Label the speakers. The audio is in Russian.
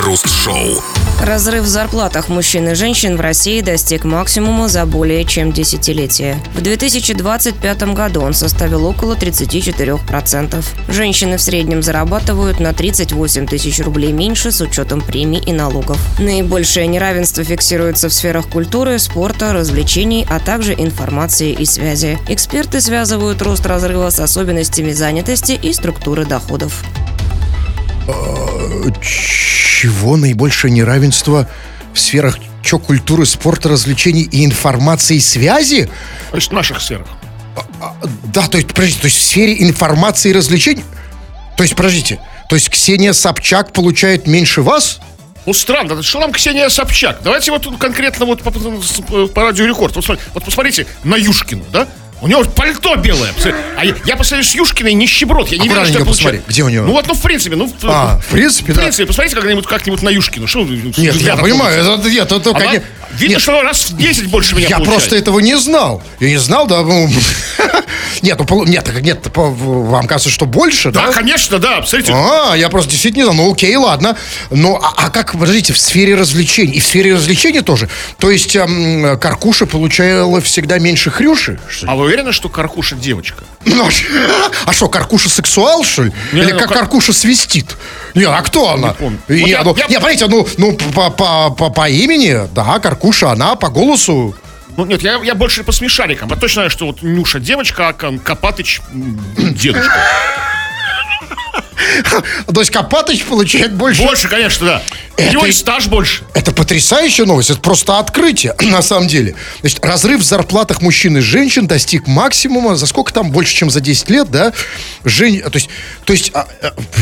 Speaker 1: Крем-хруст-шоу.
Speaker 2: Разрыв в зарплатах мужчин и женщин в России достиг максимума за более чем десятилетие. В 2025 году он составил около 34%. Женщины в среднем зарабатывают на 38 тысяч рублей меньше с учетом премий и налогов. Наибольшее неравенство фиксируется в сферах культуры, спорта, развлечений, а также информации и связи. Эксперты связывают рост разрыва с особенностями занятости и структуры доходов.
Speaker 3: Чего наибольшее неравенство в сферах культуры, спорта, развлечений и информации и связи?
Speaker 4: То есть в наших сферах.
Speaker 3: Да, то есть, подождите, то есть в сфере информации и развлечений? То есть, подождите, то есть Ксения Собчак получает меньше вас?
Speaker 4: Ну, странно, что нам Ксения Собчак? Давайте вот конкретно вот по Радио Рекорд. Вот посмотрите на Юшкину, да? У него пальто белое. А я посмотрю с Юшкиной нищеброд. Я не верю, что
Speaker 3: посмотри, где у него?
Speaker 4: Ну вот, в принципе,
Speaker 3: в принципе, да.
Speaker 4: Посмотрите как-нибудь на Юшкину. Что,
Speaker 3: нет, я понимаю, это конечно.
Speaker 4: Видно, что раз в 10 больше меня получает.
Speaker 3: Я просто этого не знал. Я не знал, да. Нет, вам кажется, что больше, да?
Speaker 4: Да, конечно, да, посмотрите.
Speaker 3: Я просто действительно не знал. Ну, окей, ладно. Ну, как, подождите, в сфере развлечений? И в сфере развлечений тоже? То есть Каркуша получала всегда меньше Хрюши?
Speaker 4: А вы уверены, что Каркуша девочка?
Speaker 3: А что, Каркуша сексуал, что ли? Или как Каркуша свистит? Не, а кто она? Не, понимаете, по имени, да, Каркуша, она по голосу.
Speaker 4: Ну, нет, я больше по смешарикам. Я точно знаю, что вот Нюша девочка, а Копатыч дедушка.
Speaker 3: То есть Копатыч получает больше?
Speaker 4: Больше, конечно, да. У него и стаж больше.
Speaker 3: Это потрясающая новость, это просто открытие, на самом деле. Значит, разрыв в зарплатах мужчин и женщин достиг максимума за сколько там, больше, чем за 10 лет, да? То есть